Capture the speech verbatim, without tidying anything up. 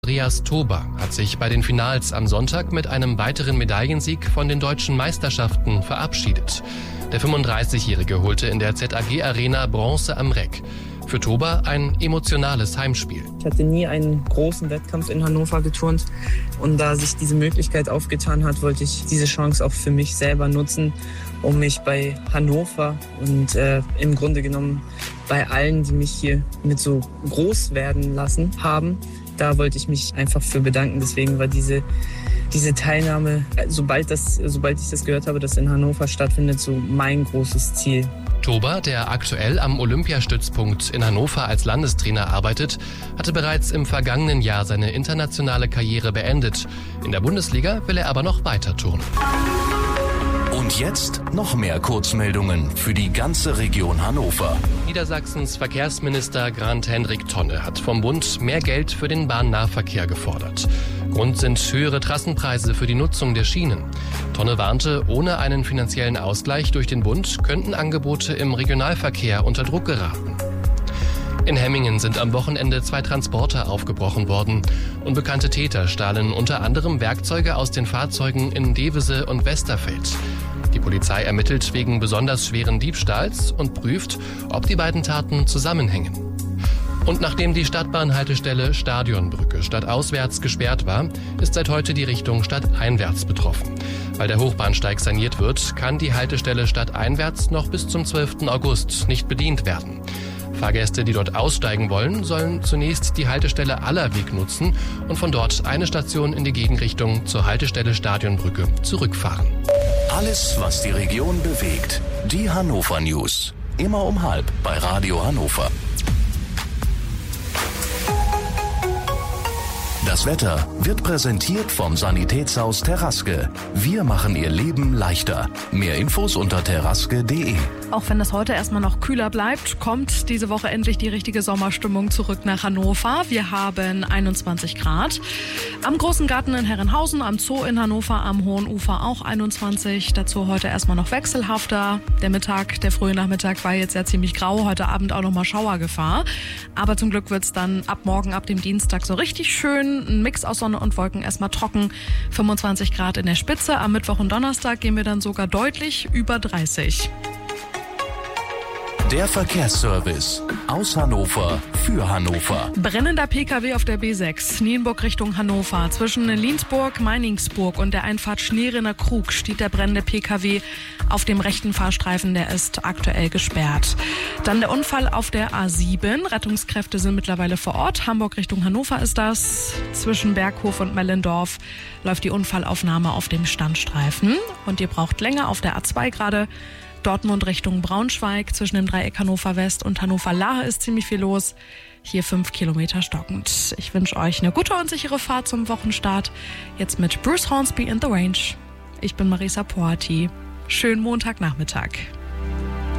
Andreas Toba hat sich bei den Finals am Sonntag mit einem weiteren Medaillensieg von den deutschen Meisterschaften verabschiedet. Der fünfunddreißigjährige holte in der Z A G Arena Bronze am Reck. Für Toba ein emotionales Heimspiel. Ich hatte nie einen großen Wettkampf in Hannover geturnt und da sich diese Möglichkeit aufgetan hat, wollte ich diese Chance auch für mich selber nutzen, um mich bei Hannover und äh, im Grunde genommen bei allen, die mich hier mit so groß werden lassen haben, da wollte ich mich einfach für bedanken. Deswegen war diese, diese Teilnahme, sobald, das, sobald ich das gehört habe, dass in Hannover stattfindet, so mein großes Ziel. Toba, der aktuell am Olympiastützpunkt in Hannover als Landestrainer arbeitet, hatte bereits im vergangenen Jahr seine internationale Karriere beendet. In der Bundesliga will er aber noch weiter turnen. Und jetzt noch mehr Kurzmeldungen für die ganze Region Hannover. Niedersachsens Verkehrsminister Grant-Hendrik Tonne hat vom Bund mehr Geld für den Bahnnahverkehr gefordert. Grund sind höhere Trassenpreise für die Nutzung der Schienen. Tonne warnte, ohne einen finanziellen Ausgleich durch den Bund könnten Angebote im Regionalverkehr unter Druck geraten. In Hemmingen sind am Wochenende zwei Transporter aufgebrochen worden. Unbekannte Täter stahlen unter anderem Werkzeuge aus den Fahrzeugen in Devese und Westerfeld. Die Polizei ermittelt wegen besonders schweren Diebstahls und prüft, ob die beiden Taten zusammenhängen. Und nachdem die Stadtbahnhaltestelle Stadionbrücke stadtauswärts gesperrt war, ist seit heute die Richtung stadteinwärts betroffen. Weil der Hochbahnsteig saniert wird, kann die Haltestelle stadteinwärts noch bis zum zwölften August nicht bedient werden. Fahrgäste, die dort aussteigen wollen, sollen zunächst die Haltestelle Allerweg nutzen und von dort eine Station in die Gegenrichtung zur Haltestelle Stadionbrücke zurückfahren. Alles, was die Region bewegt. Die Hannover News. Immer um halb bei Radio Hannover. Das Wetter wird präsentiert vom Sanitätshaus Terraske. Wir machen Ihr Leben leichter. Mehr Infos unter terraske punkt de. Auch wenn es heute erstmal noch kühler bleibt, kommt diese Woche endlich die richtige Sommerstimmung zurück nach Hannover. Wir haben einundzwanzig Grad. Am Großen Garten in Herrenhausen, am Zoo in Hannover, am Hohen Ufer auch einundzwanzig. Dazu heute erstmal noch wechselhafter. Der Mittag, der frühe Nachmittag war jetzt ja ziemlich grau. Heute Abend auch nochmal Schauergefahr. Aber zum Glück wird es dann ab morgen, ab dem Dienstag so richtig schön. Ein Mix aus Sonne und Wolken, erstmal trocken. fünfundzwanzig Grad in der Spitze. Am Mittwoch und Donnerstag gehen wir dann sogar deutlich über dreißig. Der Verkehrsservice aus Hannover für Hannover. Brennender P K W auf der B sechs, Nienburg Richtung Hannover. Zwischen Liensburg, Meiningsburg und der Einfahrt Schneerener Krug steht der brennende P K W auf dem rechten Fahrstreifen. Der ist aktuell gesperrt. Dann der Unfall auf der A sieben. Rettungskräfte sind mittlerweile vor Ort. Hamburg Richtung Hannover ist das. Zwischen Berghof und Mellendorf läuft die Unfallaufnahme auf dem Standstreifen. Und ihr braucht länger auf der A zwei gerade. Dortmund Richtung Braunschweig, zwischen dem Dreieck Hannover West und Hannover Lahe ist ziemlich viel los. Hier fünf Kilometer stockend. Ich wünsche euch eine gute und sichere Fahrt zum Wochenstart. Jetzt mit Bruce Hornsby in the Range. Ich bin Marisa Poati. Schönen Montagnachmittag.